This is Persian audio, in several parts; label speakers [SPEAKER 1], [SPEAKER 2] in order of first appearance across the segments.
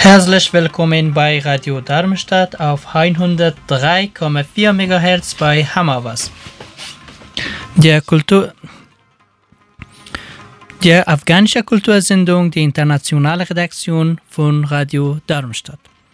[SPEAKER 1] Herzlich willkommen bei Radio Darmstadt auf 103,4 MHz bei Hammerwas. Die afghanische Kultursendung, die internationale Redaktion von Radio Darmstadt.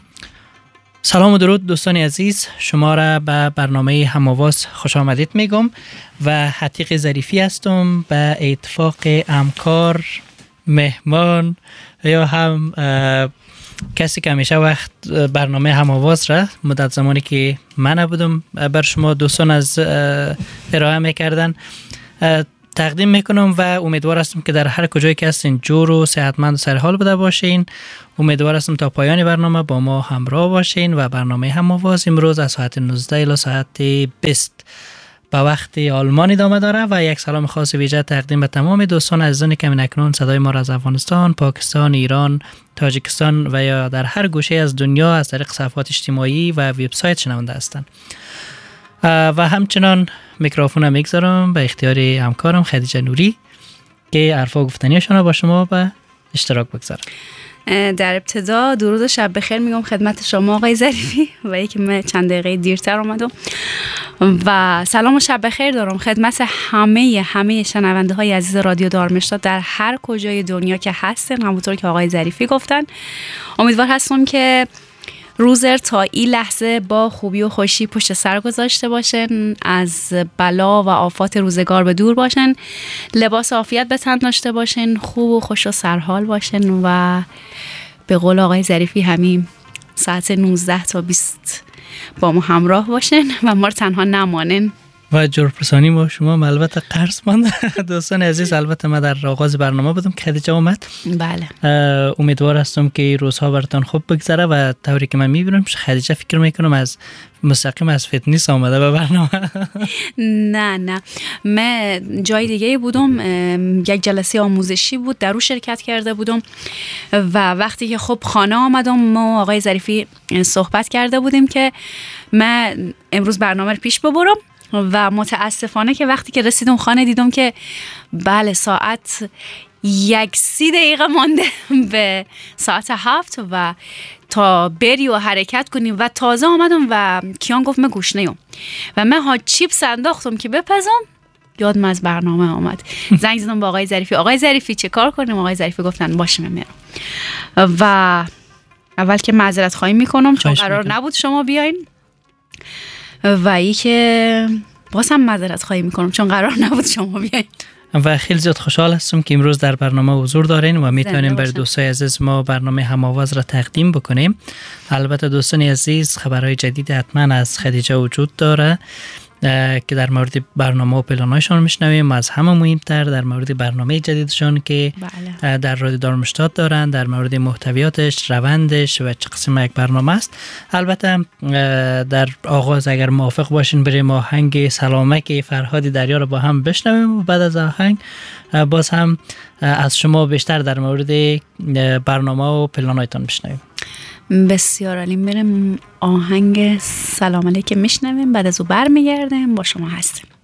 [SPEAKER 1] سلام و درود دوستان عزیز، شما را به برنامه هماواز خوش آمدید میگم و حتیق ظریفی هستم به اتفاق همکار، مهمان یا هم کسی که همیشه وقت برنامه هماواز را مدت زمانی که من نبودم بر شما دوستان از ارائه میکردن تقدیم میکنم و امیدوار هستم که در هر کجایی که هستین جور و صحتمند و سرحال بوده باشین. امیدوار هستم تا پایان برنامه با ما همراه باشین و برنامه هماواز امروز از ساعت 19 الی ساعت 20 به وقت آلمان ادامه داره و یک سلام خاص ویژه تقدیم به تمام دوستان عزیزانی که اکنون صدای ما را از افغانستان، پاکستان، ایران، تاجیکستان و یا در هر گوشه از دنیا از طریق صفحات اجتماعی و وبسایت شنونده هستند. و همچنان میکروفون میگذارم به اختیار همکارم خدیجه نوری که حرفا گفتنیشون با شما به اشتراک بگذارم.
[SPEAKER 2] در ابتدا درود و شب بخیر میگم خدمت شما آقای ظریفی و یکی من چند دقیقه دیرتر اومدم و سلام و شب بخیر دارم خدمت همه شنونده های عزیز رادیو دارمشتاد در هر کجای دنیا که هستن. همونطور که آقای ظریفی گفتن امیدوار هستم که روزر تا این لحظه با خوبی و خوشی پشت سر گذاشته باشن، از بلا و آفات روزگار به دور باشن، لباس عافیت به تن داشته باشن، خوب و خوش و سرحال باشن و به قول آقای ظریفی همین ساعت 19 تا 20 با ما همراه باشن و ما رو تنها نمانن.
[SPEAKER 1] و جورپرسانی با شما البته قرض ماند دوستان عزیز. البته من در آغاز برنامه بودم که خدیجه اومد.
[SPEAKER 2] بله
[SPEAKER 1] امیدوار هستم که روزها براتون خوب بگذره و طوری که من میبینم خدیجه فکر میکنم از مستقیم از فتنس آمده به برنامه.
[SPEAKER 2] نه من جای دیگه بودم، یک جلسه آموزشی بود در اون شرکت کرده بودم و وقتی که خب خانه آمدم ما آقای ظریفی صحبت کرده بودیم که من امروز برنامه رو پیش ببرم و متاسفانه که وقتی که رسیدم خانه دیدم که بله ساعت 30 دقیقه مانده به ساعت 7 و تا بری و حرکت کنیم و تازه آمدم و کیان گفت من گوشنه‌ام و من ها چیپس انداختم که بپزم یادم از برنامه آمد. زنگ زدم با آقای ظریفی، آقای ظریفی چه کار کنیم؟ آقای ظریفی گفتن باشه من میرم و اول که معذرت خواهی میکنم چون قرار نبود شما بیاین و ای که باز هم معذرت خواهی میکنم چون قرار نبود شما بیاین
[SPEAKER 1] و خیلی زیاد خوشحال هستم که امروز در برنامه حضور دارین و میتونیم بر دوستای عزیز ما برنامه هماواز را تقدیم بکنیم. البته دوستان عزیز خبرهای جدید حتما از خدیجه وجود داره که در مورد برنامه و پلانایشان میشنویم، از همه مهمتر در مورد برنامه جدیدشان که در رادیو دارمشتاد دارن، در مورد محتویاتش، روندش و چه قسم یک برنامه است. البته در آغاز اگر موافق باشین بریم آهنگ سلامک فرهاد دریا رو با هم بشنویم و بعد از آهنگ باز هم از شما بیشتر در مورد برنامه و پلانایتان بشنویم.
[SPEAKER 2] بسیار عالی، بریم آهنگ سلام علیکم میشنویم بعد از او برمیگردیم با شما هستیم.